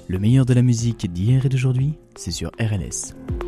Le meilleur de la musique d'hier et d'aujourd'hui, c'est sur RLS.